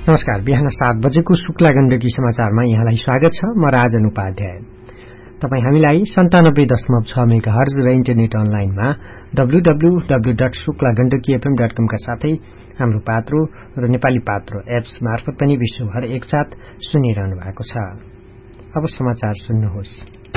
नमस्कार। बिहान 7 बजेको शुक्ला गण्डकी समाचारमा यहाँलाई स्वागत छ। म राजन उपाध्याय। तपाई हामीलाई 97.6 मेगाहर्ज र इन्टरनेट अनलाइनमा www.शुक्लागण्डकीfm.com का साथै हाम्रो पात्रो र नेपाली पात्रो एप्स मार्फत पनि विश्वभर एकसाथ सुनिरहनु भएको छ। अब समाचार सुन्नुहोस्।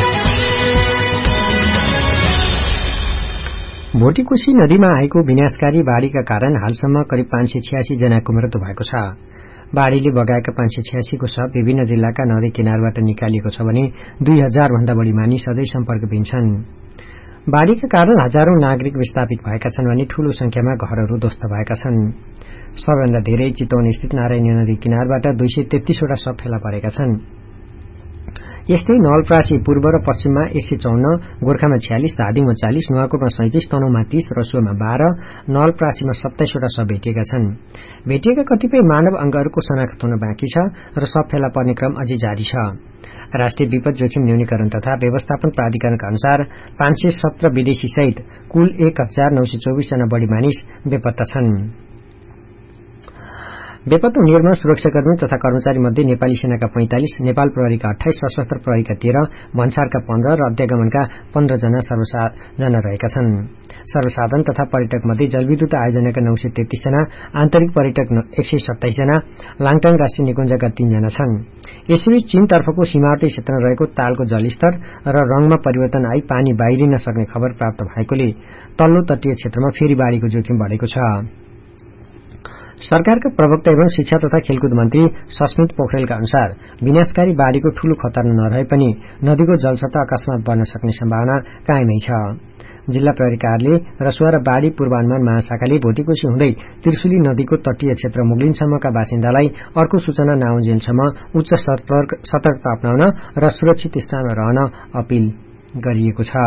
भोटीकोशी नदीमा आएको विनाशकारी बाढ़ीका कारण हालसम्म करिब 586 जनाको मृत्यु भएको छ। बाढ़ीले बगाएका 586 को शव विभिन्न जिल्लाका नदी किनारबाट निकालिएको छ भने 2000 भन्दा बढ़ी मानिस अझै सम्पर्कविहीन छन्। बाढ़ीका कारण हजारौं नागरिक विस्थापित भएका छन् भने ठूलो संख्यामा घरहरू ध्वस्त भएका छन्। सबैभन्दा धेरै चितवन स्थित नारायणी नदी किनारबाट 233 वटा शव फेला परेका छन्। यस्तै नवलपरासी पूर्व र पश्चिममा 154, गोर्खामा 46, धादिङमा 40, नुवाकोटमा 37, तनहुँमा 30, रसुवामा 12, नवलपरासीमा 27 वटा शव भेटिएका छन्। भेटिएका कतिपय मानव अंगहरूको शनाख्त हुन बाँकी छ र शव फेला पर्ने क्रम अझै जारी छ। राष्ट्रिय विपद जोखिम न्यूनीकरण तथा व्यवस्थापन प्राधिकरणका अनुसार 517 विदेशी सहित कुल 1924 जना बढ़ी मानिस बेपत्ता छन्। बेपत्ता हुनेहरूमा सुरक्षाकर्मी तथा कर्मचारी मध्ये नेपाली सेनाका 45, नेपाल प्रहरीका 28, सशस्त्र प्रहरीका 13, भन्सारका 15 र अध्यागमनका 15 जना रहेका छन्। सर्वसाधारण तथा पर्यटक मध्ये जलविद्युत आयोजनाका 933 जना, आन्तरिक पर्यटक 127 जना, लाङटाङ राष्ट्रिय निकुञ्जका 3 जना छन्। यसैबीच चीनतर्फको सीमावर्ती क्षेत्रमा रहेको तालको जलस्तर र रंगमा परिवर्तन आई पानी बाहिरिन सक्ने खबर प्राप्त भएकोले तल्लो तटीय क्षेत्रमा फेरि बाढ़ीको जोखिम बढेको छ। सरकारका प्रवक्ता एवं शिक्षा तथा खेलकुद मन्त्री सस्मित पोखरेलका अनुसार विनाशकारी बाढ़ीको ठूलो खतरा नरहे पनि नदीको जलसतह अकस्मात बढ्न सक्ने सम्भावना कायमै छ। जिल्ला प्रहरी कार्यालय रसुवा र बाढ़ी पूर्वानुमान महाशाखाले भोटीकोशी हुँदै त्रिशुली नदीको तटीय क्षेत्र मुगलिनसम्मका बासिन्दालाई अर्को सूचना नआउन्जेलसम्म उच्च सतर्कता अपनाउन र सुरक्षित स्थानमा रहन अपील गरिएको छ।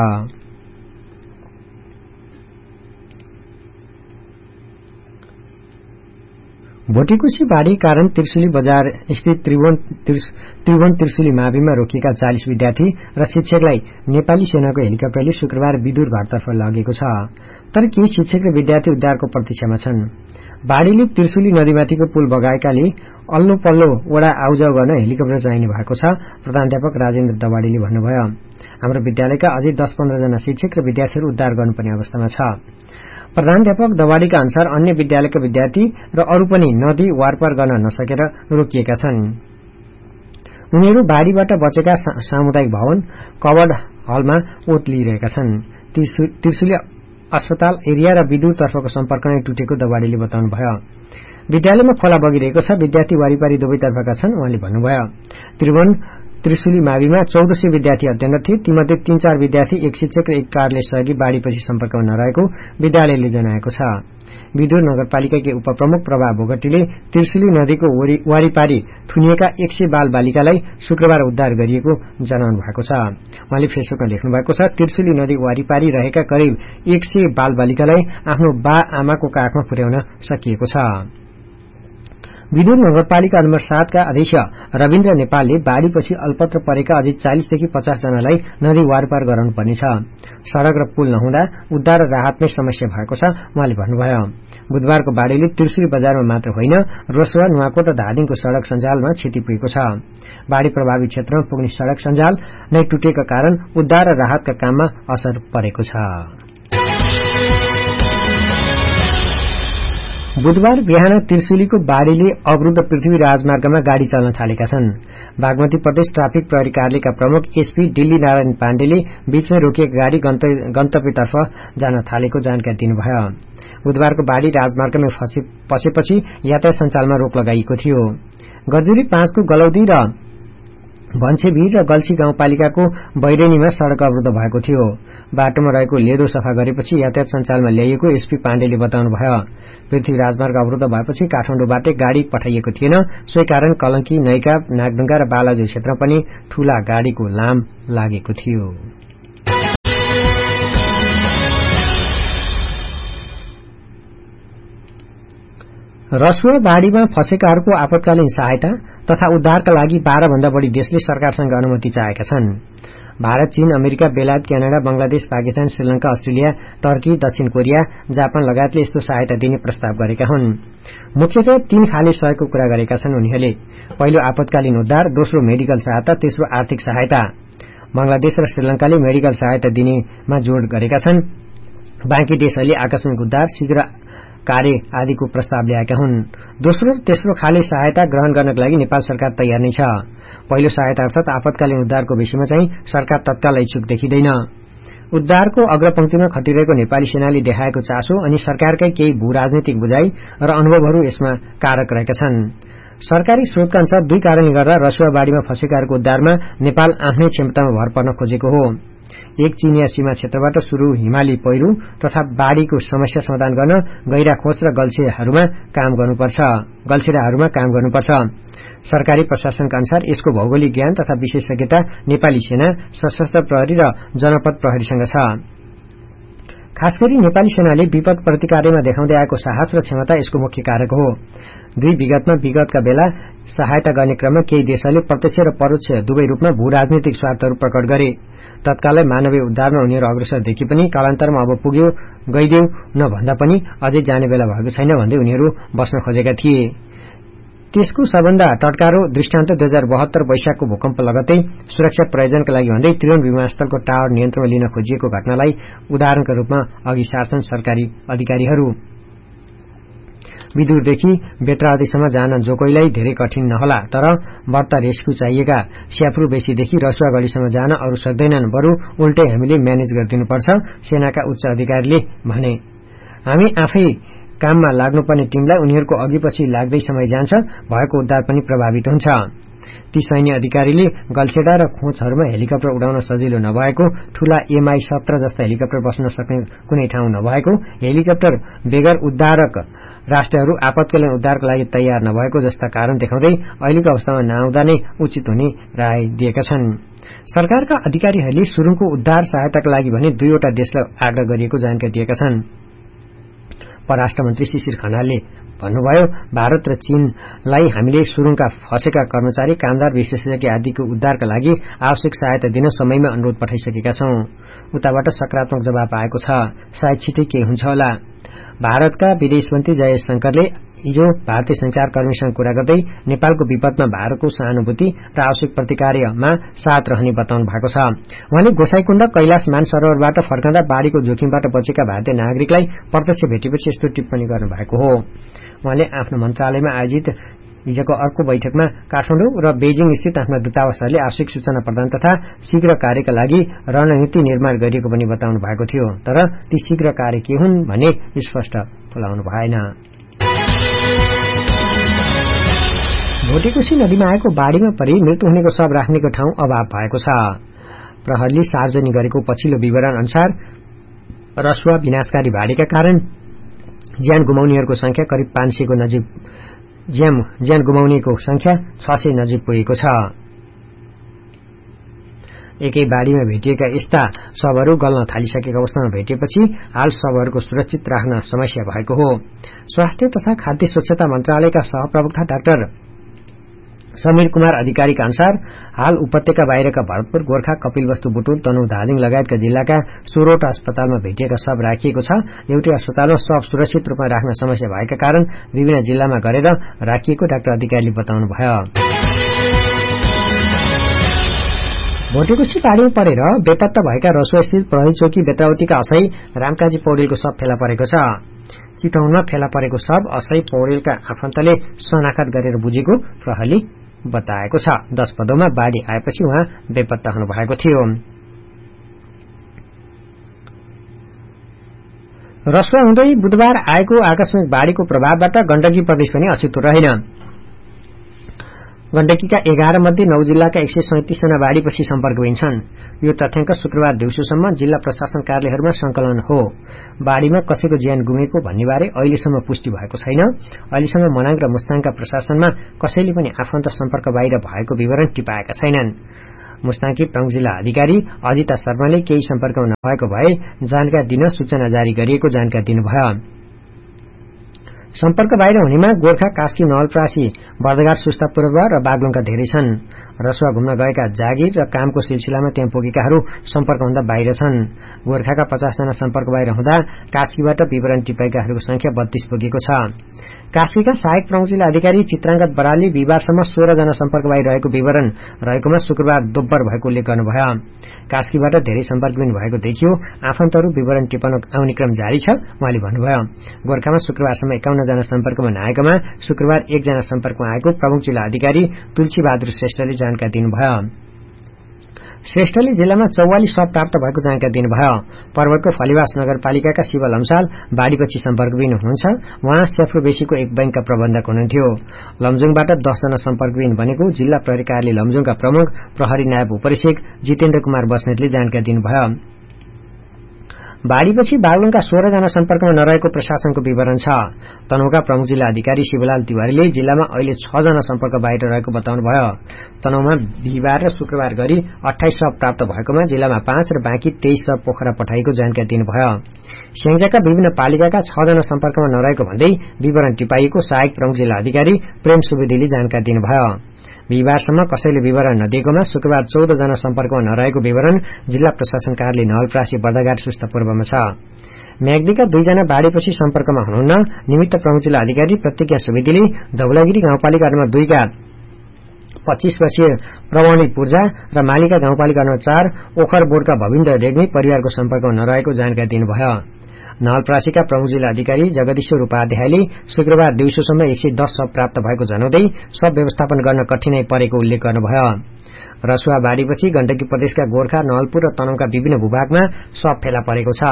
भोटीकोशी बाढ़ी कारण त्रिशुली बजार स्थित त्रिभुवन त्रिशुली माविमा रोकिएका 40 विद्यार्थी र शिक्षकलाई नेपाली सेनाको हेलिकप्टरले शुक्रबार विदुर घरतर्फ लगेको छ। तर केही शिक्षक र विद्यार्थी उद्धारको प्रतीक्षामा छन्। बाढ़ीले त्रिशुली नदीमाथिको पुल बगाएकाले अल्लो पल्लो वडा आउजाउ गर्न हेलिकप्टर चाहिने भएको छ। प्रधानाध्यापक राजेन्द्र दवाडीले भन्नुभयो। हाम्रो विद्यालयका अझै 10-15 जना शिक्षक र विद्यार्थीहरू उद्धार गर्नुपर्ने अवस्थामा छ। प्रधानाध्यापक दवाडीका अनुसार अन्य विद्यालयका विद्यार्थी र अरू पनि नदी वारपार गर्न नसकेर रोकिएका छन्। उनीहरू बाढ़ीबाट बचेका सामुदायिक भवन कवर्ड हलमा ओत लिइरहेका छन्। त्रिशुली अस्पताल एरिया र विदुरतर्फको सम्पर्क नै टुटेको दवाडीले बताउनुभयो। विद्यालयमा खोला बगिरहेको छ। विद्यार्थी वारिपारी दुवैतर्फका छन्। उहाँले भन्नुभयो। त्रिशुली माविमा 1400 विद्यार्थी अध्ययनरत थिए। तीमध्ये 3-4 विद्यार्थी, एक शिक्षक र एक कार्यालय सहयोगी बाढ़ीपछि सम्पर्कमा नरहेको विद्यालयले जनाएको छ। विदुर नगरपालिकाकी उपप्रमुख प्रभा बोगटीले त्रिशुली नदीको वारिपारी थुनिएका 100 बाल बालिकालाई शुक्रबार उद्धार गरिएको जनाउनु भएको छ। उहाँले फेसबुकमा लेख्नु भएको छ, त्रिशुली नदी वारिपारी रहेका करिब 100 बाल बालिकालाई आफ्नो बा आमाको काखमा पुर्याउन सकिएको छ। विदुर नगरपालिका नम्बर 7 का अध्यक्ष रविन्द्र नेपालले बाढ़ीपछि अल्पत्र परेका अझै 40 देखि 50 जनालाई नदी वारपार गराउनुपर्नेछ। सड़क र पुल नहुँदा उद्धार र राहतमै समस्या भएको छ। उहाँले भन्नुभयो। बुधबारको बाढ़ीले त्रिशुली बजारमा मात्र होइन, रोसुवा, नुवाकोट र धादिङको सड़क सञ्जालमा क्षति पुगेको छ। बाढ़ी प्रभावित क्षेत्रमा पुग्ने सड़क सञ्जाल नै टुटेका कारण उद्धार र राहतका काममा असर परेको छ। बुधबार बिहान त्रिशुलीको बाढ़ीले अवरुद्ध पृथ्वी राजमार्गमा गाड़ी चल्न थालेका छन्। बागमती प्रदेश ट्राफिक प्रहरी कार्यालयका प्रमुख एसपी दिल्ली नारायण पाण्डेले बीचमै रोकिएका गाड़ी गन्तव्यतर्फ जान थालेको जानकारी दिनुभयो। बुधबारको बाढ़ी राजमार्गमा पसेपछि यातायात सञ्चालनमा रोक लगाइएको थियो। गजुरी 5 को गलौदी र भन्छेभिर र गल्छी गाउँपालिकाको बैरेनीमा सड़क अवरुद्ध भएको थियो। बाटोमा रहेको लेदो सफा गरेपछि यातायात सञ्चालनमा ल्याइएको एसपी पाण्डेले बताउनुभयो। पृथ्वी राजमार्ग अवरुद्ध भएपछि काठमाडौँबाटै गाड़ी पठाइएको थिएन। सोही कारण कलंकी, नैका, नागढुङ्गा र बालाजु क्षेत्रमा पनि ठूला गाड़ीको लाम लागेको थियो। रसुवा बाढ़ीमा फँसेकाहरूको आपतकालीन सहायता तथा उद्धारका लागि 12 भन्दा बढ़ी देशले सरकारसँग अनुमति चाहेका छन्। भारत, चीन, अमेरिका, बेलायत, Canada, Bangladesh, Pakistan, Sri Lanka, Australia, Turkey, दक्षिण कोरिया, जापान लगायतले यस्तो सहायता दिने प्रस्ताव गरेका हुन्। मुख्यतया 3 खाले सहयोगको कुरा गरेका छन् उनीहरूले। पहिलो आपतकालीन उद्धार, दोस्रो मेडिकल सहायता, तेस्रो आर्थिक सहायता। बंगलादेश र श्रीलंकाले मेडिकल सहायता दिनेमा जोड़ गरेका छन्। बाँकी देशहरूले आकस्मिक उद्धार, शीघ्र कार्य आदिको प्रस्ताव ल्याएका हुन्। दोस्रो र तेस्रो खाले सहायता ग्रहण गर्नका लागि नेपाल सरकार तयार नै छ। पहिलो सहायता अर्थात आपतकालीन उद्धारको विषयमा चाहिँ सरकार तत्काल इच्छुक देखिँदैन। उद्धारको अग्रपंक्तिमा खटिरहेको नेपाली सेनाले देखाएको चासो अनि सरकारकै केही भू-राजनीतिक बुझाइ र अनुभवहरू यसमा कारक रहेका छन्। सरकारी स्रोतका अनुसार 2 कारणले गर्दा रसुवा बाढ़ीमा फँसेकाहरूको उद्धारमा नेपाल आफ्नै क्षमतामा भर पर्न खोजेको हो। एक, चीनिया सीमा क्षेत्रबाट शुरू हिमाली पहिरो तथा बाढ़ीको समस्या समाधान गर्न गैराखोच र गल्छेराहरूमा काम गर्नुपर्छ। सरकारी प्रशासनका अनुसार यसको भौगोलिक ज्ञान तथा विशेषज्ञता नेपाली सेना, सशस्त्र प्रहरी र जनपद प्रहरीसँग छ। खासगरी नेपाली सेनाले विपद प्रतिकार्यमा देखाउँदै आएको साहस र क्षमता यसको मुख्य कारक हो। विगतका बेला सहायता गर्ने क्रममा केही देशहरूले प्रत्यक्ष र परोक्ष दुवै रूपमा भू-राजनीतिक स्वार्थहरू प्रकट गरे। तत्कालै मानवीय उद्धारमा उनीहरू अग्रसर देखि पनि कालान्तरमा अब पुग्यो गइदेऊ नभन्दा पनि अझै जाने बेला भएको छैन भन्दै उनीहरू बस्न खोजेका थिए। त्यसको सबभन्दा टटकारो दृष्टान्त 2072 वैशाखको भूकम्प लगत्तै सुरक्षा प्रयोजनका लागि भन्दै त्रिभुवन विमानस्थलको टावर नियन्त्रणमा लिन खोजिएको घटनालाई उदाहरणका रूपमा अघि सार्छन् सरकारी अधिकारीहरू। विदुरदेखि बेत्रावतीसम्म जान जो कोहीलाई धेरै कठिन नहोला, तर बढ्ता रेस्क्यु चाहिएका स्याफ्रू बेसीदेखि रसुवागढीसम्म जान अरू सक्दैनन्, बरु उल्टै हामीले म्यानेज गरिदिनुपर्छ, सेनाका उच्च अधिकारीले भने। हामी आफै काममा लाग्नुपर्ने टीमलाई उनीहरूको अघिपछि लाग्दै समय जान्छ, भएको उद्धार पनि प्रभावित हुन्छ। ती सैन्य अधिकारीले गल्छेडा र खोजहरूमा हेलिकप्टर उडाउन सजिलो नभएको, ठूला MI-17 जस्ता हेलिकप्टर बस्न सक्ने कुनै ठाउँ नभएको, हेलिकप्टर बेगर उद्धारक राष्ट्रहरू आपतकालीन उद्धारका लागि तयार नभएको जस्ता कारण देखाउँदै अहिलेको अवस्थामा नआउँदा नै उचित हुने राय दिएका छन्। सरकारका अधिकारीहरूले सुरुङको उद्धार सहायताका लागि भने 2 वटा देशलाई आग्रह गरिएको जानकारी दिएका छन्। परराष्ट्र मन्त्री शिशिर खनालले भन्नुभयो, भारत र चीनलाई हामीले सुरुङका फँसेका कर्मचारी, कामदार, विशेषज्ञ आदिको उद्धारका लागि आवश्यक सहायता दिन समयमा अनुरोध पठाइसकेका छौं। उताबाट सकारात्मक जवाब आएको छ। सायद छिटै केही हुन्छ होला। भारतका विदेश मन्त्री जयशंकरले हिजो भारतीय संचारकर्मीसँग कुरा गर्दै नेपालको विपदमा भारतको सहानुभूति र आवश्यक प्रतिकार्यमा साथ रहने बताउनु भएको छ। उहाँले गोसाईकुण्ड कैलाश मानसरोवरबाट फर्कँदा बाढ़ीको जोखिमबाट बचेका भारतीय नागरिकलाई प्रत्यक्ष भेटेपछि यस्तो टिप्पणी गर्नु भएको हो। उहाँले आफ्नो मन्त्रालयमा आयोजित हिजोको अर्को बैठकमा काठमाडौँ र बेजिङ स्थित आफ्ना दूतावासहरूले आवश्यक सूचना प्रदान तथा शीघ्र कार्यका लागि रणनीति निर्माण गरिएको पनि बताउनु भएको थियो। तर ती शीघ्र कार्य के हुन् भने स्पष्ट बोलाउनु भएन। भोटेकोशी नदीमा आएको बाढ़ीमा परि मृत्यु हुनेको शव राख्नेको ठाउँ अभाव भएको छ। प्रहरीले सार्वजनिक गरेको पछिल्लो विवरण अनुसार रसुवा विनाशकारी बाढ़ीका कारण ज्यान गुमाउनेहरूको संख्या करिब 500 को नजिक ज्यान गुमाउनेको संख्या 600 नजिक पुगेको छ। एकै बाढ़ीमा भेटिएका यस्ता शवहरू गल्न थालिसकेको अवस्थामा भेटिएपछि हाल शवहरूको सुरक्षित राख्न समस्या भएको हो। स्वास्थ्य तथा खाद्य स्वच्छता मन्त्रालयका सहप्रवक्ता डाक्टर समीर कुमार अधिकारीका अनुसार हाल उपत्यका बाहिरका भरतपुर, गोर्खा, कपिलवस्तु, बुटुल, तनहुँ, धादिङ लगायतका जिल्लाका 16वटा अस्पतालमा भेटिएका शव राखिएको छ। एउटै अस्पतालमा शव सुरक्षित रूपमा राख्न समस्या भएका कारण विभिन्न जिल्लामा गरेर राखिएको डाक्टर अधिकारीले बताउनु भयो। भोटेकोशी बाढ़ीमा परेर बेपत्ता भएका रसुवास्थित प्रहरी चौकी बेत्रावतीका असै रामकाजी पौडेलको शव फेला परेको छ। चितौनमा फेला परेको शव असै पौडेलका आफन्तले शनाखत गरेर बुझेको प्रहरीले बताएको छ। 10 पदौमा बाढ़ी आएपछि उहाँ बेपत्ता हुनु भएको थियो। रसुवा हुँदै बुधबार आएको आकस्मिक बाढ़ीको प्रभावबाट गण्डकी प्रदेश पनि अछुतो रहेन। गण्डकीका 11 मध्ये 9 जिल्लाका 137 जना बाढ़ीपछि सम्पर्कविहीन छन्। यो तथ्याङ्क शुक्रबार दिउँसोसम्म जिल्ला प्रशासन कार्यालयहरूमा संकलन हो। बाढ़ीमा कसैको ज्यान गुमेको भन्नेबारे अहिलेसम्म पुष्टि भएको छैन। अहिलेसम्म मनाङ र मुस्ताङका प्रशासनमा कसैले पनि आफन्त सम्पर्क बाहिर भएको विवरण टिपाएका छैनन्। मुस्ताङकी प्रमुख जिल्ला अधिकारी अजिता शर्माले केही सम्पर्कमा नभएको भए जानकारी दिन सूचना जारी गरिएको जानकारी दिनुभयो। सम्पर्क बाहिर हुनेमा गोर्खा, कास्की, नवलपरासी, बर्दघाट, सुस्ता पूर्व र बागलुङका धेरै छन्। रसुवा घुम्न गएका जागिर र कामको सिलसिलामा त्यहाँ पुगेकाहरू सम्पर्कभन्दा बाहिर छन्। गोर्खाका 50 जना सम्पर्क बाहिर हुँदा कास्कीबाट विवरण टिपाएकाहरूको संख्या 32 पुगेको छ। कास्कीका सहायक प्रमुख जिल्ला अधिकारी चित्रांगत बरालले बिहिबारसम्म 16 जना सम्पर्क बाहिर रहेको विवरण रहेकोमा शुक्रबार दोब्बर भएको उल्लेख गर्नुभयो। कास्कीबाट धेरै सम्पर्कविहीन भएको देखियो, आफन्तहरू विवरण टिप्न आउने क्रम जारी छ उहाँले भन्नुभयो। गोर्खामा शुक्रबारसम्म 51 जना सम्पर्कमा नआएकोमा शुक्रबार 1 जना सम्पर्कमा आएको प्रमुख जिल्ला अधिकारी तुलसी बहादुर श्रेष्ठले जानकारी दिनुभयो। श्रेष्ठले जिल्लामा 44 शव प्राप्त भएको जानकारी दिनुभयो। पर्वतको फलिवास नगरपालिकाका शिव लम्साल बाढ़ीपछि सम्पर्कविहीन हुनुहुन्छ। उहाँ सेफ्रोबेसीको एक बैंकका प्रबन्धक हुनुहुन्थ्यो। लमजुङबाट 10 जना सम्पर्कविहीन बनेको जिल्ला प्रहरी कार्यालय लमजुङका प्रमुख प्रहरी नायब उपरीक्षक जितेन्द्र कुमार बस्नेतले जानकारी दिनुभयो। बाढ़ीपछि बागलुङका 16 जना सम्पर्कमा नरहेको प्रशासनको विवरण छ। तनहुका प्रमुख जिल्ला अधिकारी शिवलाल तिवारीले जिल्लामा अहिले 6 जना सम्पर्क बाहिर रहेको बताउनुभयो। तनहुमा बिहिबार र शुक्रबार गरी 28 शव प्राप्त भएकोमा जिल्लामा 5 र बाँकी 23 शव पोखरा पठाइएको जानकारी दिनुभयो। स्याङ्जाका विभिन्न पालिकाका 6 जना सम्पर्कमा नरहेको भन्दै विवरण टिपाइएको सहायक प्रमुख जिल्ला अधिकारी प्रेम सुवेदीले जानकारी दिनुभयो। बिहिबारसम्म कसैले विवरण नदिएकोमा शुक्रबार 14 जना सम्पर्कमा नरहेको विवरण जिल्ला प्रशासन कार्यालय नवलपरासी बर्दाघाट सुस्ता पूर्वमा छ। म्याग्दीका 2 जना बाढ़ीपछि सम्पर्कमा हुनुहुन्न। निमित्त प्रमुख जिल्ला अधिकारी प्रतिज्ञा सुवेदीले धौलागिरी गाउँपालिकाहरूमा 2 का 25 वर्षीय प्रवणी पूर्जा र मालिका गाउँपालिका नम्बर 4 ओखर बोर्डका भविन्द्र रेग्मी परिवारको सम्पर्कमा नरहेको जानकारी दिनुभयो। नवलपरासीका प्रमुख जिल्ला अधिकारी जगदीश्वर उपाध्यायले शुक्रबार दिउँसोसम्म 110 शव प्राप्त भएको जनाउँदै शव व्यवस्थापन गर्न कठिनाई परेको उल्लेख गर्नुभयो। रसुवा बाढ़ीपछि गण्डकी प्रदेशका गोर्खा, नवलपुर र तनहुका विभिन्न भूभागमा शव फेला परेको छ।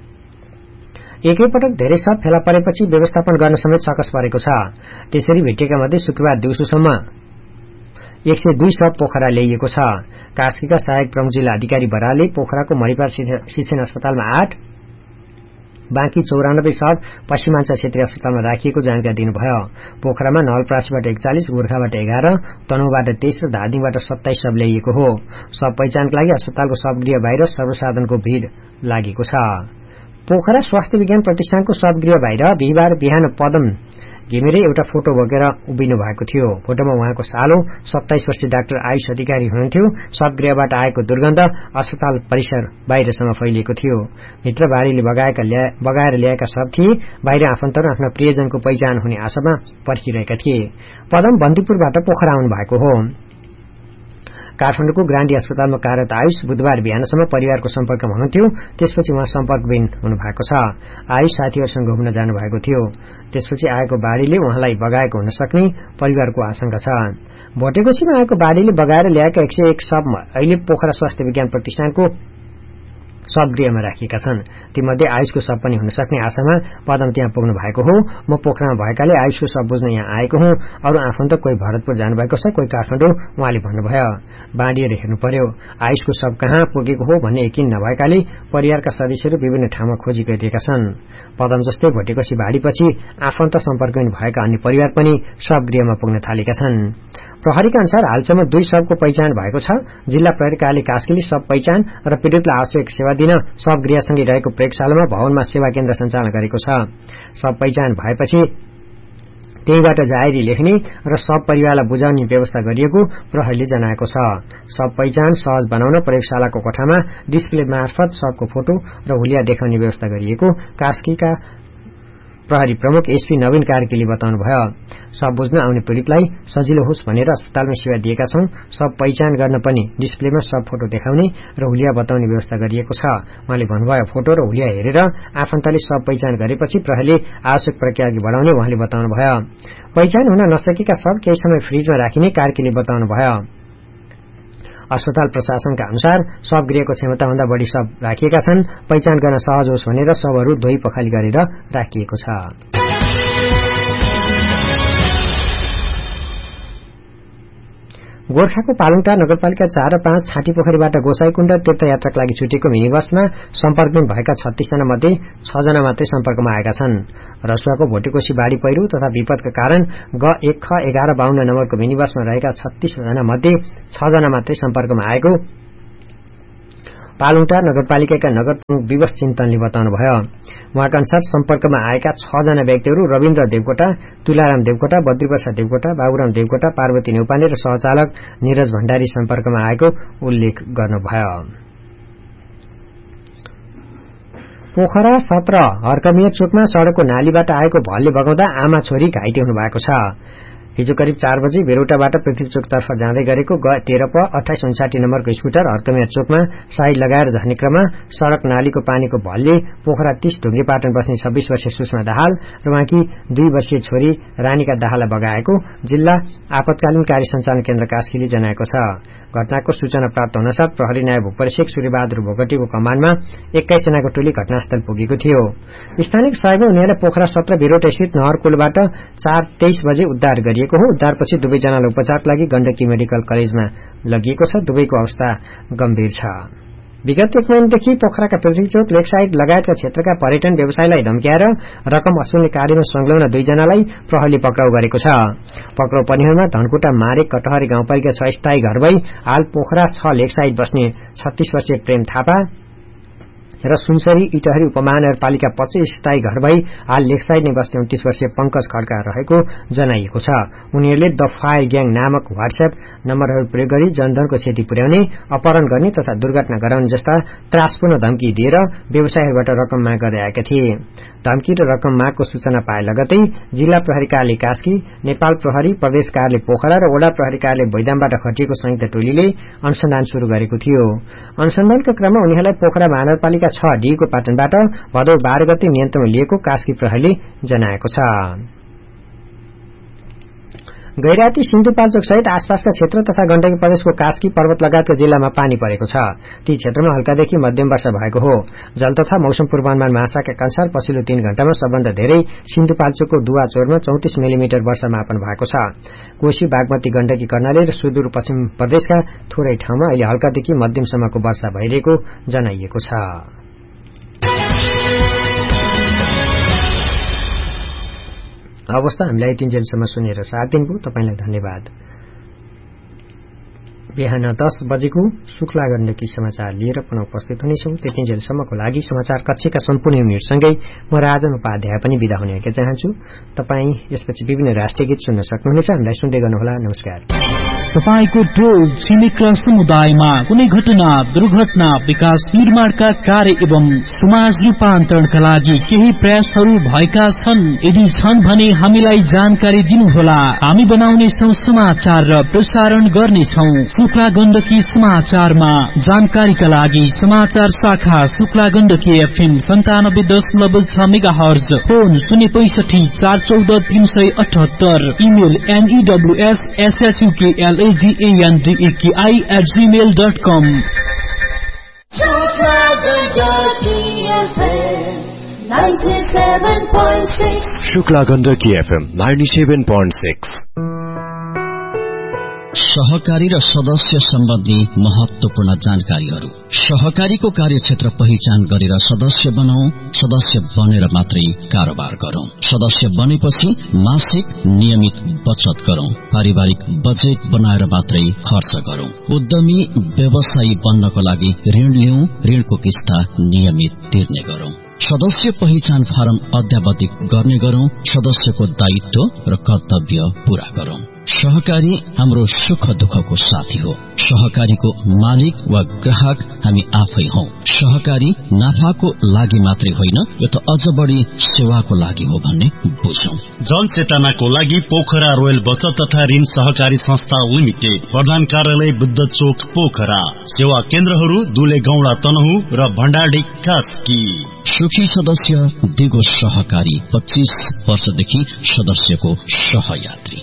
एकैपटक धेरै शव फेला परेपछि व्यवस्थापन गर्न समेत सकस परेको छ। त्यसरी भेटिएका मध्ये शुक्रबार दिउँसोसम्म 102 शव पोखरा ल्याइएको छ। कास्कीका सहायक प्रमुख जिल्ला अधिकारी बरालले पोखराको मणिपाल शिक्षण अस्पतालमा 8, बाँकी 94 शव पश्चिमाञ्चल क्षेत्रीय अस्पतालमा राखिएको जानकारी दिनुभयो। पोखरामा नवलपरासीबाट 41, गोर्खाबाट 11, तनहुबाट 23 र धादिङबाट 27 शव ल्याइएको हो। शव पहिचानका लागि अस्पतालको शवगृह बाहिर सर्वसाधारणको भीड़ लागेको छ। पोखरा स्वास्थ्य विज्ञान प्रतिष्ठानको शवगृह बाहिर बिहिबार बिहान पदम घिमिरे एउटा फोटो बोकेर उभिनु भएको थियो। फोटोमा उहाँको सालो 27 वर्षीय डाक्टर आयुष अधिकारी हुनुहुन्थ्यो। शवगृहबाट आएको दुर्गन्ध अस्पताल परिसर बाहिरसम्म फैलिएको थियो। भित्र बाढ़ीले बगाएर ल्याएका शव थिए। बाहिर आफन्तहरू आफ्ना प्रियजनको पहिचान हुने आशामा पर्खिरहेका थिए। पदम बन्दीपुरबाट पोखरा आउनु भएको हो। काठमाडौँको ग्रान्डी अस्पतालमा कार्यरत आयुष बुधबार बिहानसम्म परिवारको सम्पर्कमा हुनुहुन्थ्यो। त्यसपछि उहाँ सम्पर्कविहीन हुनुभएको छ। आयुष साथीहरूसँग घुम्न जानुभएको थियो। त्यसपछि आएको बाढ़ीले उहाँलाई बगाएको हुन सक्ने परिवारको आशंका छ। भोटेकोशीमा आएको बाढ़ीले बगाएर ल्याएका 101 शव अहिले पोखरा स्वास्थ्य विज्ञान प्रतिष्ठानको शवगृहमा राखिएका छन्। तीमध्ये आयुषको शव पनि हुन सक्ने आशामा पदम त्यहाँ पुग्नु भएको हो। म पोखरामा भएकाले आयुषको शव बुझ्न यहाँ आएको हुँ। अरू आफन्त कोही भरतपुर जानुभएको छ, कोही काठमाडौँ, उहाँले भन्नुभयो। बाँडिएर हेर्नु पर्यो, आयुषको शव कहाँ पुगेको हो भन्ने यकिन नभएकाले परिवारका सदस्यहरू विभिन्न ठाउँमा खोजी गरिरहेका छन्। पदम जस्तै भोटेकोशी बाढ़ीपछि आफन्त सम्पर्कहीन भएका अन्य परिवार पनि शवगृहमा पुग्न थालेका छन्। प्रहरीका अनुसार हालसम्म 2 शवको पहिचान भएको छ। जिल्ला प्रहरी कार्यालय कास्कीले शव पहिचान र पीड़ितलाई आवश्यक सेवा दिन शवगृहसँगै रहेको प्रयोगशालामा भवनमा सेवा केन्द्र सञ्चालन गरेको छ। शव पहिचान भएपछि त्यहीबाट जाहेरी लेख्ने र शव परिवारलाई बुझाउने व्यवस्था गरिएको प्रहरीले जनाएको छ। शव पहिचान सहज बनाउन प्रयोगशालाको कोठामा डिस्प्ले मार्फत शवको फोटो र हुलिया देखाउने व्यवस्था गरिएको कास्कीका प्रहरी प्रमुख एसपी नवीन कार्कीले बताउनुभयो। शव बुझ्न आउने पीड़ितलाई सजिलो होस् भनेर अस्पतालमा सेवा दिएका छौं। शव पहिचान गर्न पनि डिस्प्लेमा शव फोटो देखाउने र हुलिया बताउने व्यवस्था गरिएको छ। उहाँले भन्नुभयो, फोटो र हुलिया हेरेर आफन्तले शव पहिचान गरेपछि प्रहरीले आवश्यक प्रक्रिया अघि बढाउने उहाँले बताउनुभयो। पहिचान हुन नसकेका शव केही समय फ्रिजमा राखिने कार्कीले बताउनुभयो। अस्पताल प्रशासनका अनुसार शवगृहको क्षमताभन्दा बढ़ी शव राखिएका छन्। पहिचान गर्न सहज होस् भनेर शवहरू धोई पखाली गरेर राखिएको छ। गोर्खाको पालुङटार नगरपालिका 4 र 5 छाँटीपोखरीबाट गोसाईकुण्ड तीर्थयात्राका लागि छुटेको मिनी बसमा सम्पर्कहीन भएका 36 जना मध्ये 6 जना मात्रै सम्पर्कमा आएका छन्। रसुवाको भोटेकोशी बाढ़ी पहिरो तथा विपदका कारण ग1ख 1152 नम्बरको मिनी बसमा रहेका 36 जना मध्ये 6 जना मात्रै सम्पर्कमा आएको पालुङटार नगरपालिकाका नगर प्रमुख विवश चिन्तनले बताउनुभयो। उहाँका अनुसार सम्पर्कमा आएका 6 जना व्यक्तिहरू रविन्द्र देवकोटा, तुलाराम देवकोटा, बद्रीप्रसाद देवकोटा, बाबुराम देवकोटा, पार्वती नेउपाने र सहचालक निरज भण्डारी सम्पर्कमा आएको उल्लेख गर्नुभयो। पोखरा 17 हर्कमिया चोकमा सड़कको नालीबाट आएको भलले बगाउँदा आमा छोरी घाइते हुनु भएको छ। हिजो करिब 4 बजे बेरोटाबाट पृथ्वी चोकतर्फ जाँदै गरेको 13 प 2859 नम्बरको स्कुटर हर्कमिया चोकमा साइड लगाएर झर्ने क्रममा सड़क नालीको पानीको भलले पोखरा 30 ढुङ्गेपाटन बस्ने 26 वर्षीय सुषमा दाहाल र उहाँकी 2 वर्षीय छोरी रानीका दाहाललाई बगाएको जिल्ला आपतकालीन कार्य सञ्चालन केन्द्र कास्कीले जनाएको छ। घटनाको सूचना प्राप्त हुनसाथ प्रहरी नायब उपरीक्षक सूर्यबहादुर भोगटीको कमानमा 21 जनाको टोली घटनास्थल पुगेको थियो। स्थानीय सहयोगमा उनीहरूलाई पोखरा 17 बेरोटा स्थित नहरकोलबाट 4:23 बजे उद्धार गरिएको हो। उद्धारपछि दुवैजनालाई उपचारका लागि गण्डकी मेडिकल कलेजमा लगिएको छ। दुवैको अवस्था गम्भीर छ। विगत 1 महिनादेखि पोखराका पृथ्वीचोक लेकसाइड लगायतका क्षेत्रका पर्यटन व्यवसायलाई धम्क्याएर रकम असुल्ने कार्यमा संलग्न 2 जनालाई प्रहरीले पक्राउ गरेको छ। पक्राउ पर्नेहरूमा धनकुटा मारे कटहरी गाउँपालिका 6 स्थायी घर भई हाल पोखरा 6 लेकसाइड बस्ने 36 वर्षीय प्रेम थापा र सुनसरी इटहरी उपमहानगरपालिका 25 स्थायी घर भई हाल लेकसाइड नै बस्ने 29 वर्षीय पंकज खड्का रहेको जनाइएको छ। उनीहरूले द फायर ग्याङ नामक व्हाट्सएप नम्बरहरू प्रयोग गरी जनधनको क्षति पुर्याउने, अपहरण गर्ने तथा दुर्घटना गराउने जस्ता त्रासपूर्ण धम्की दिएर व्यवसायीहरूबाट रकम माग गर्दै आएका थिए। धम्की र रकम मागको सूचना पाए लगतै जिल्ला प्रहरी कार्यालय कास्की, नेपाल प्रहरी प्रदेश कार्यालय पोखरा र वडा प्रहरी कार्यालय भैदामबाट खटिएको संयुक्त टोलीले अनुसन्धान शुरू गरेको थियो। अनुसन्धानका क्रममा उनीहरूलाई पोखरा महानगरपालिका 6 डीको पाटनबाट भदौ 12 गते नियन्त्रणमा लिएको कास्की प्रहरीले जनाएको छ। गैराती सिन्धुपाल्चोक सहित आसपासका क्षेत्र तथा गण्डकी प्रदेशको कास्की पर्वत लगायतका जिल्लामा पानी परेको छ। ती क्षेत्रमा हल्कादेखि मध्यम वर्षा भएको हो। जल तथा मौसम पूर्वानुमान महाशाखाका अनुसार पछिल्लो 3 घण्टामा सबभन्दा धेरै सिन्धुपाल्चोकको दुवाचोरमा 34 मिलिमिटर वर्षा मापन भएको छ। कोशी, बागमती, गण्डकी, कर्णाली र सुदूरपश्चिम प्रदेशका थोरै ठाउँमा अहिले हल्कादेखि मध्यमसम्मको वर्षा भइरहेको जनाइएको छ। अवस्था हामीलाई 3 जेलसम्म सुनेर साथ दिनुभयो। तपाईंलाई धन्यवाद। बिहान 10 बजेको शुक्ला गण्डकी समाचार लिएर पुनः उपस्थित हुनेछौं। त्यति जेलसम्मको लागि समाचार कक्षका सम्पूर्ण युनिटसँगै म राजन उपाध्याय पनि बिदा हुने चाहन्छु। तपाईं यसपछि विभिन्न राष्ट्रिय गीत सुन्न सक्नुहुनेछ। हामीलाई सुन्दै गर्नुहोला। नमस्कार। तपाईको टोल छिमेक र समुदायमा कुनै घटना, दुर्घटना, विकास निर्माणका कार्य एवं समाज रूपान्तरणका लागि केही प्रयासहरू भएका छन्? यदि छन् भने हामीलाई जानकारी दिनुहोला। हामी बनाउनेछौं समाचार र प्रसारण गर्नेछौं। शुक्ला गण्डकी समाचारमा जानकारीका लागि समाचार शाखा Shukla Gandaki FM 97.6 megahertz, phone 065 414 378, email news@gmail.com। Shukla Gandaki FM 97.6। सहकारी र सदस्य सम्बन्धी महत्वपूर्ण जानकारीहरू। सहकारीको कार्यक्षेत्र पहिचान गरेर सदस्य बनाऊ। सदस्य बनेर मात्रै कारोबार गरौं। सदस्य बनेपछि मासिक नियमित बचत गरौं। पारिवारिक बजेट बनाएर मात्रै खर्च गरौं। उद्यमी व्यवसायी बन्नको लागि ऋण लिऊ। ऋणको किस्ता नियमित तिर्ने गरौं। सदस्य पहिचान फारम अद्यावधिक गर्ने गरौं। सदस्यको दायित्व र कर्तव्य पूरा गरौं। सहकारी हाम्रो सुख दुःखको साथी हो। सहकारीको मालिक वा ग्राहक हामी आफै हौ। सहकारी नाफाको लागि मात्रै होइन, यो त अझ बढी सेवाको लागि हो भन्ने बुझौं। जनचेतनाको लागि पोखरा रोयल बचत तथा ऋण सहकारी संस्था लिमिटेड, प्रधान कार्यालय बुद्ध चोक पोखरा। सेवा केन्द्रहरू दुले गौडा तनहु र भण्डारडी कास्की। सुखी सदस्य दिगो सहकारी, 25 वर्षदेखि सदस्यको सहयात्री।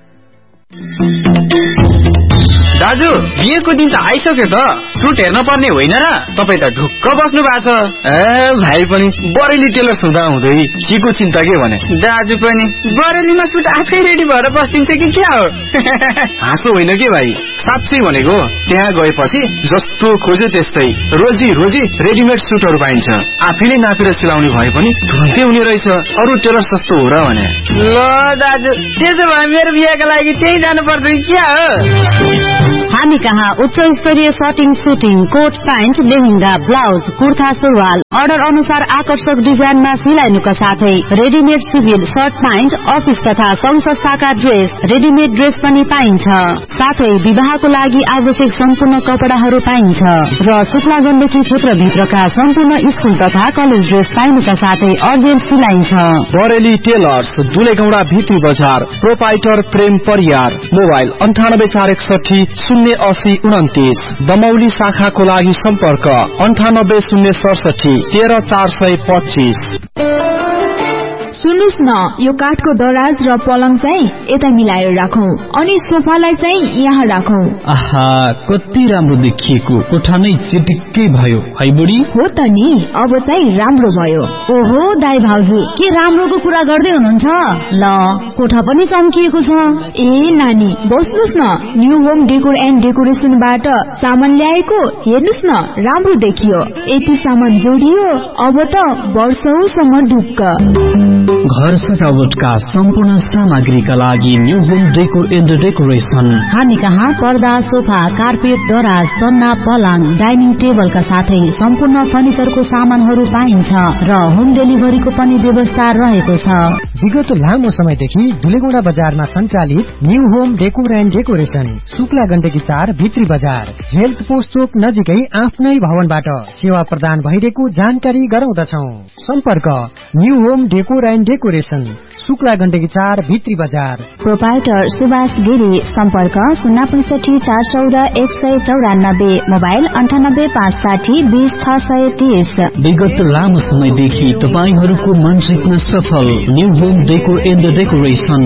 दाजु, बिहेको दिन त आइसक्यो त। सुट हेर्न पर्ने होइन र? तपाईँ त ढुक्क बस्नु भएको छ। भाइ पनि बरेली टेलर हुँदा हुँदै केको चिन्ता के भने? दाजु पनि बरेलीमा सुट आफै रेडी भएर बस्दिन्छ कि क्या हो? हाँसो होइन के भाइ, साँच्चै भनेको। त्यहाँ गएपछि जस्तो खोज्यो त्यस्तै रोजी रोजी रेडिमेड सुटहरू पाइन्छ। आफैले नापेर सिलाउने भए पनि तुरन्तै हुने रहेछ। अरू टेलर सस्तो हो र भने? ल दाजु, त्यसो भए मेरो बिहेका लागि त्यही जानु पर्छ कि क्या हो? हामी कहाँ उच्च स्तरीय shirting, shooting, coat pant, lehenga, blouse, kurta, सुरुवाल अर्डर अनुसार आकर्षक डिजाइनमा सिलाइनुका साथै readymade civil short pant, office तथा संघ संस्थाका ड्रेस, रेडिमेड ड्रेस पनि पाइन्छ। साथै विवाहको लागि आवश्यक सम्पूर्ण कपडाहरू पाइन्छ र शुक्ला गण्डकी क्षेत्रभित्रका सम्पूर्ण स्कुल तथा कलेज ड्रेस पाइनुका साथै अर्जेन्ट सिलाइन्छ। बरेली टेलर्स, दुलेगौडा भित्री बजार, प्रोपाइटर प्रेम परियार, मोबाइल 9846 दमौली शाखाको लागि सम्पर्क 9806 13425। सुन्नुस् न, यो काठको दराज र पलङ चाहिँ यता मिलाएर राखौं अनि सोफालाई चाहिँ यहाँ राखौं। आहा, कति राम्रो देखिएको, कोठा नै चिटिक्कै भयो है बुढी। हो त नि, अब चाहिँ राम्रो भयो। ओहो दाइ भाउजू, के राम्रोको कुरा गर्दै हुनुहुन्छ? ल, कोठा पनि चम्किएको छ। ए नानी, बस्नुस् न, न्यू होम डेकोर एन्ड डेकोरेसनबाट सामान ल्याएको, हेर्नुस् न, राम्रो देखियो। यति सामान जोडियो, अब त वर्षौसम्म ढुक्क। घर सजावटका सम्पूर्ण सामग्रीका लागि new home decor and decoration. हामी कहाँ पर्दा, सोफा, कार्पेट, दराज, सन्ना, पलङ, डाइनिङ टेबलका साथै सम्पूर्ण फर्निचरको सामानहरू पाइन्छ र होम डेलिभरीको पनि व्यवस्था रहेको छ। विगत लामो समयदेखि दुलेगौडा बजारमा सञ्चालित new home decor and decoration, Shukla Gandaki 4 भित्री बजार, हेल्थ पोस्ट चोक नजिकै आफ्नै भवनबाट सेवा प्रदान भइरहेको जानकारी गराउँदछौ। सम्पर्क new home decor and decoration, Shukla Gandaki 4 भित्री बजार। प्रोपाइटर सुभाष गिरी, सम्पर्क 065 414 194, मोबाइल 98 560 20 630। विगत लामो समयदेखि तपाईहरूको मन जित्न सफल new home decor and decoration.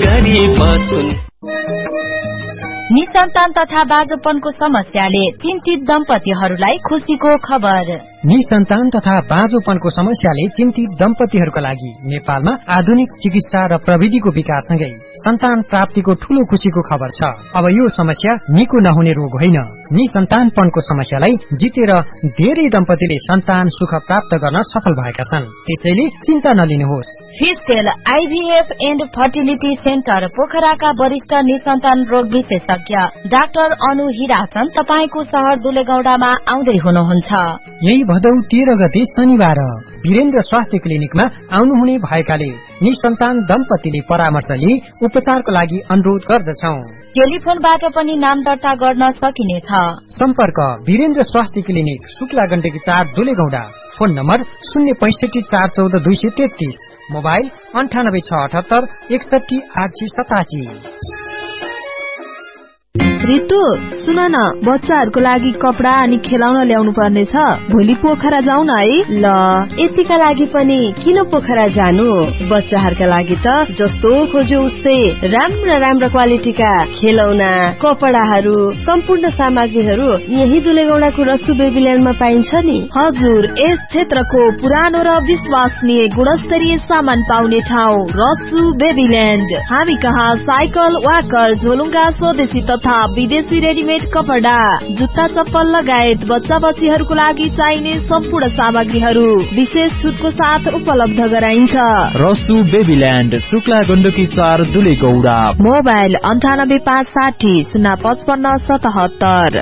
निसन्तान तथा बाँझोपनको समस्याले चिन्तित दम्पतिहरूलाई खुशीको खबर। निसन्तान तथा बाँझोपनको समस्याले चिन्तित दम्पतिहरूका लागि नेपालमा आधुनिक चिकित्सा र प्रविधिको विकाससँगै सन्तान प्राप्तिको ठूलो खुशीको खबर छ। अब यो समस्या निको नहुने रोग होइन। निसन्तानपनको समस्यालाई जितेर धेरै दम्पतिले सन्तान सुख प्राप्त गर्न सफल भएका छन्। त्यसैले चिन्ता नलिनुहोस्। फिस्टेल आइभीएफ एन्ड फर्टिलिटी सेन्टर पोखराका वरिष्ठ निसन्तान रोग विशेषज्ञ डाक्टर अनु हिरासन तपाईको शहर दुलेगौडामा आउँदै हुनुहुन्छ। यही भदौ 13 गते शनिबार वीरेन्द्र स्वास्थ्य क्लिनिकमा आउनुहुने भएकाले निसन्तान दम्पतिले परामर्श लिई उपचारको लागि अनुरोध गर्दछौ। टेलिफोनबाट पनि नाम दर्ता गर्न सकिनेछ। सम्पर्क वीरेन्द्र स्वास्थ्य clinic, Shukla Gandaki 4 दुलेगौडा। Phone number 065 414 233, mobile 98 678 61 887। Ritu सुन न, बच्चाहरूको लागि कपडा अनि खेलाउन ल्याउनु पर्ने छ। भोलि पोखरा जाउँ न है। ल, यतिका लागि पनि किन पोखरा जानु? बच्चाहरूका लागि त जस्तो खोज्यो उस्तै राम्रा राम्रा क्वालिटीका खेलौना, कपडाहरू, सम्पूर्ण सामग्रीहरू यही दुलेगौडाको रसु बेबील्यान्डमा पाइन्छ नि। हजुर, यस क्षेत्रको पुरानो र विश्वसनीय गुणस्तरीय सामान पाउने ठाउँ रसु बेबील्यान्ड। हामी कहाँ साइकल, वाकर, झोलुङ्गा, स्वदेशी तथा विदेशी रेडिमेड कपडा, जुत्ता, चप्पल लगायत बच्चा बच्चीहरूको लागि चाहिने सम्पूर्ण सामग्रीहरू विशेष छुटको साथ उपलब्ध गराइन्छ। रसु बेबील्यान्ड, शुक्ला गण्डकी 4 दुलेगौडा। मोबाइल 98 560 055 77।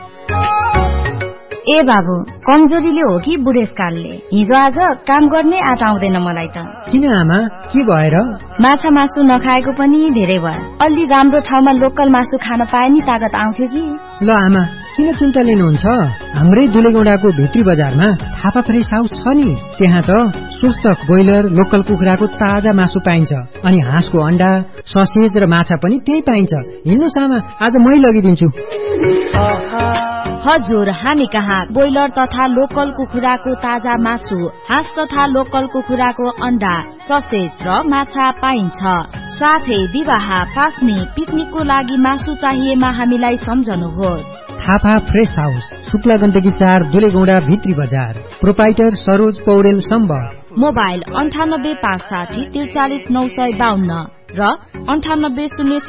ए बाबु, कमजोरीले हो कि बुढेसकालले? हिजो आज काम गर्ने आँट आउँदैन मलाई त। किन आमा, के भएर? माछा मासु नखाएको पनि धेरै भयो। अलि राम्रो ठाउँमा लोकल मासु खान पाए नि तागत आउँथ्यो कि। ल आमा, किन चिन्ता लिनुहुन्छ? हाम्रै दुलेगौडाको भित्री बजारमा थापा फ्रेस हाउस छ नि। त्यहाँ त स्वस्थ ब्रोइलर, लोकल कुखुराको ताजा मासु पाइन्छ अनि हाँसको अण्डा, ससेज र माछा पनि त्यही पाइन्छ। हिँड्नुस् आमा, आज मै लगिदिन्छु। हजुर, हामी कहाँ ब्रोइलर तथा लोकल कुखुराको ताजा मासु, हाँस तथा लोकल कुखुराको अण्डा, ससेज र माछा पाइन्छ। साथै विवाह, पास्नी, पिकनिकको लागि मासु चाहिएमा हामीलाई सम्झनुहोस्। थापा फ्रेस हाउस, शुक्ला गण्डकी 4 दुलेगौडा भित्री बजार। प्रोपाइटर सरोज पौडेल सम्बर। मोबाइल 98 560 43 952 र 98 0